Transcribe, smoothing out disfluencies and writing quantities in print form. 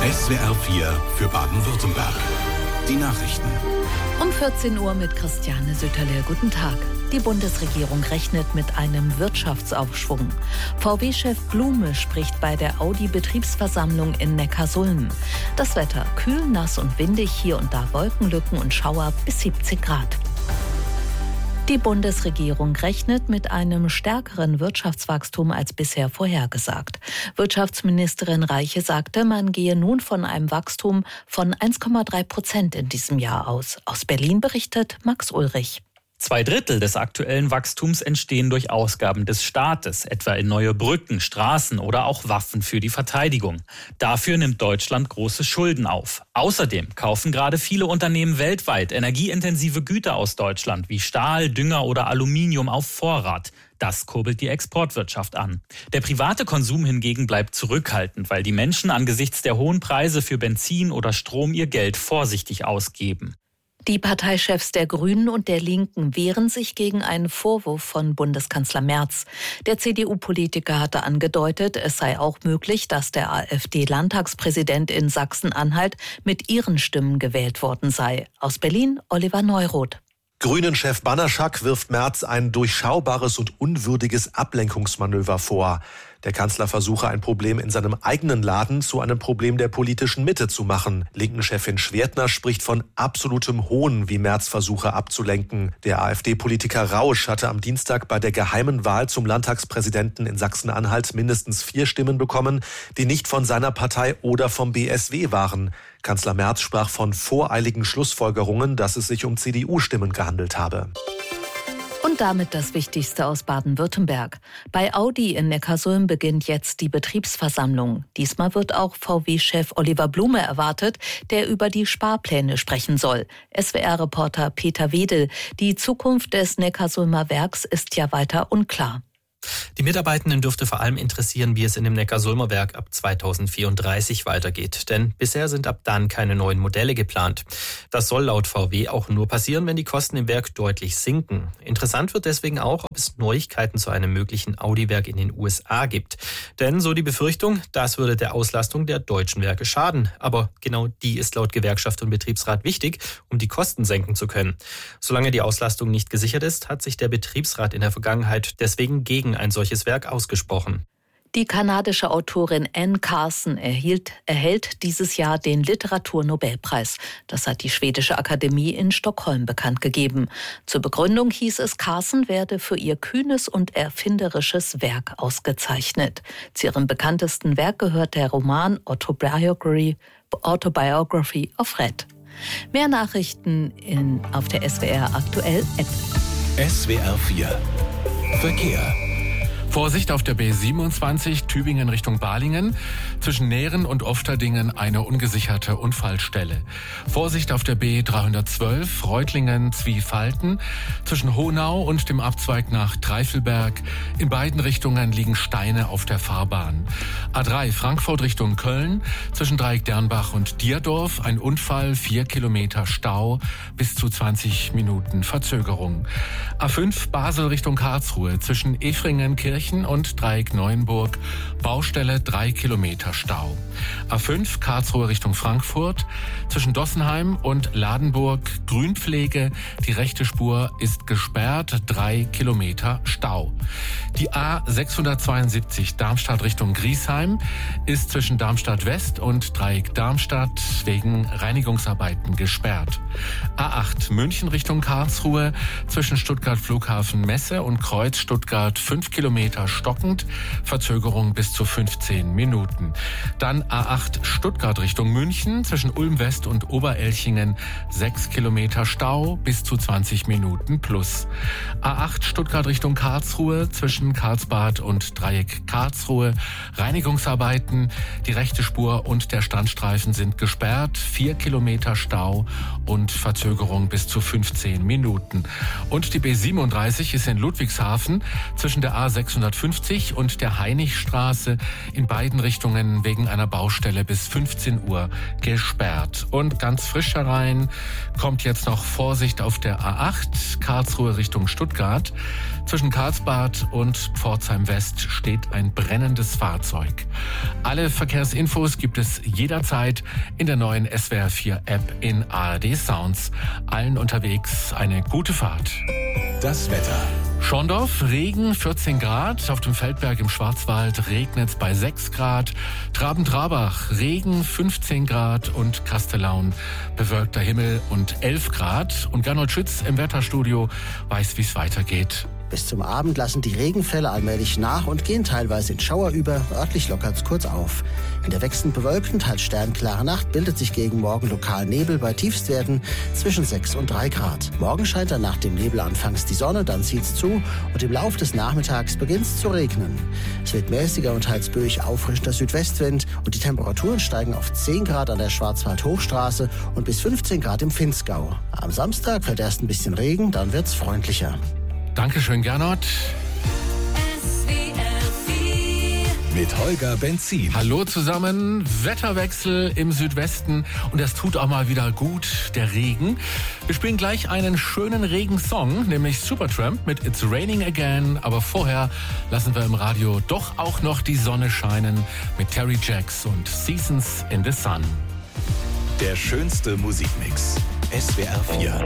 SWR 4 für Baden-Württemberg. Die Nachrichten. Um 14 Uhr mit Christiane Sütterle. Guten Tag. Die Bundesregierung rechnet mit einem Wirtschaftsaufschwung. VW-Chef Blume spricht bei der Audi-Betriebsversammlung in Neckarsulm. Das Wetter kühl, nass und windig, hier und da Wolkenlücken und Schauer bis 17 Grad. Die Bundesregierung rechnet mit einem stärkeren Wirtschaftswachstum als bisher vorhergesagt. Wirtschaftsministerin Reiche sagte, man gehe nun von einem Wachstum von 1,3% in diesem Jahr aus. Aus Berlin berichtet Max Ulrich. 2/3 des aktuellen Wachstums entstehen durch Ausgaben des Staates, etwa in neue Brücken, Straßen oder auch Waffen für die Verteidigung. Dafür nimmt Deutschland große Schulden auf. Außerdem kaufen gerade viele Unternehmen weltweit energieintensive Güter aus Deutschland wie Stahl, Dünger oder Aluminium auf Vorrat. Das kurbelt die Exportwirtschaft an. Der private Konsum hingegen bleibt zurückhaltend, weil die Menschen angesichts der hohen Preise für Benzin oder Strom ihr Geld vorsichtig ausgeben. Die Parteichefs der Grünen und der Linken wehren sich gegen einen Vorwurf von Bundeskanzler Merz. Der CDU-Politiker hatte angedeutet, es sei auch möglich, dass der AfD-Landtagspräsident in Sachsen-Anhalt mit ihren Stimmen gewählt worden sei. Aus Berlin Oliver Neuroth. Grünen-Chef Banaszak wirft Merz ein durchschaubares und unwürdiges Ablenkungsmanöver vor. Der Kanzler versuche, ein Problem in seinem eigenen Laden zu einem Problem der politischen Mitte zu machen. Linken-Chefin Schwertner spricht von absolutem Hohn, wie Merz versuche abzulenken. Der AfD-Politiker Rausch hatte am Dienstag bei der geheimen Wahl zum Landtagspräsidenten in Sachsen-Anhalt mindestens 4 Stimmen bekommen, die nicht von seiner Partei oder vom BSW waren. Kanzler Merz sprach von voreiligen Schlussfolgerungen, dass es sich um CDU-Stimmen gehandelt habe. Und damit das Wichtigste aus Baden-Württemberg. Bei Audi in Neckarsulm beginnt jetzt die Betriebsversammlung. Diesmal wird auch VW-Chef Oliver Blume erwartet, der über die Sparpläne sprechen soll. SWR-Reporter Peter Wedel. Die Zukunft des Neckarsulmer Werks ist ja weiter unklar. Die Mitarbeitenden dürfte vor allem interessieren, wie es in dem Neckarsulmer Werk ab 2034 weitergeht. Denn bisher sind ab dann keine neuen Modelle geplant. Das soll laut VW auch nur passieren, wenn die Kosten im Werk deutlich sinken. Interessant wird deswegen auch, ob es Neuigkeiten zu einem möglichen Audi-Werk in den USA gibt. Denn so die Befürchtung, das würde der Auslastung der deutschen Werke schaden. Aber genau die ist laut Gewerkschaft und Betriebsrat wichtig, um die Kosten senken zu können. Solange die Auslastung nicht gesichert ist, hat sich der Betriebsrat in der Vergangenheit deswegen gegen ein solches Werk ausgesprochen. Die kanadische Autorin Anne Carson erhält dieses Jahr den Literaturnobelpreis. Das hat die Schwedische Akademie in Stockholm bekannt gegeben. Zur Begründung hieß es, Carson werde für ihr kühnes und erfinderisches Werk ausgezeichnet. Zu ihrem bekanntesten Werk gehört der Roman Autobiography of Red. Mehr Nachrichten auf der SWR Aktuell App. SWR 4 Verkehr. Vorsicht auf der B27 Tübingen Richtung Balingen. Zwischen Nähren und Ofterdingen eine ungesicherte Unfallstelle. Vorsicht auf der B312 Reutlingen-Zwiefalten. Zwischen Honau und dem Abzweig nach Dreifelberg. In beiden Richtungen liegen Steine auf der Fahrbahn. A3 Frankfurt Richtung Köln. Zwischen Dreieck-Dernbach und Dierdorf ein Unfall, 4 Kilometer Stau, bis zu 20 Minuten Verzögerung. A5 Basel Richtung Karlsruhe. Zwischen Efringen-Kirchen und Dreieck-Neuenburg, Baustelle 3 Kilometer Stau. A5 Karlsruhe Richtung Frankfurt, zwischen Dossenheim und Ladenburg Grünpflege, die rechte Spur ist gesperrt, 3 Kilometer Stau. Die A672 Darmstadt Richtung Griesheim ist zwischen Darmstadt West und Dreieck Darmstadt wegen Reinigungsarbeiten gesperrt. A8 München Richtung Karlsruhe, zwischen Stuttgart Flughafen Messe und Kreuz Stuttgart 5 Kilometer stockend, Verzögerung bis zu 15 Minuten. Dann A8 Stuttgart Richtung München, zwischen Ulm West und Oberelchingen 6 Kilometer Stau, bis zu 20 Minuten plus. A8 Stuttgart Richtung Karlsruhe, zwischen Karlsbad und Dreieck Karlsruhe, Reinigungsarbeiten, die rechte Spur und der Standstreifen sind gesperrt, 4 Kilometer Stau und Verzögerung bis zu 15 Minuten. Und die B37 ist in Ludwigshafen zwischen der A650 und der Heinichstraße in beiden Richtungen wegen einer Baustelle bis 15 Uhr gesperrt. Und ganz frisch herein kommt jetzt noch Vorsicht auf der A8, Karlsruhe Richtung Stuttgart. Zwischen Karlsbad und Pforzheim West steht ein brennendes Fahrzeug. Alle Verkehrsinfos gibt es jederzeit in der neuen SWR 4 App in ARD Sounds. Allen unterwegs eine gute Fahrt. Das Wetter. Schorndorf, Regen, 14 Grad. Auf dem Feldberg im Schwarzwald regnet es bei 6 Grad. Traben-Trabach, Regen, 15 Grad. Und Kastellaun, bewölkter Himmel und 11 Grad. Und Gernot Schütz im Wetterstudio weiß, wie es weitergeht. Bis zum Abend lassen die Regenfälle allmählich nach und gehen teilweise in Schauer über. Örtlich lockert es kurz auf. In der wechselnd bewölkten, teils sternklaren Nacht bildet sich gegen Morgen lokal Nebel bei Tiefstwerten zwischen 6 und 3 Grad. Morgen scheint dann nach dem Nebel anfangs die Sonne, dann zieht's zu und im Laufe des Nachmittags beginnt es zu regnen. Es wird mäßiger und teils böig auffrischender Südwestwind und die Temperaturen steigen auf 10 Grad an der Schwarzwald-Hochstraße und bis 15 Grad im Vinzgau. Am Samstag fällt erst ein bisschen Regen, dann wird's freundlicher. Dankeschön, Gernot. Mit Holger Benzin. Hallo zusammen, Wetterwechsel im Südwesten und es tut auch mal wieder gut, der Regen. Wir spielen gleich einen schönen Regensong, nämlich Supertramp mit It's Raining Again, aber vorher lassen wir im Radio doch auch noch die Sonne scheinen mit Terry Jacks und Seasons in the Sun. Der schönste Musikmix. SWR 4.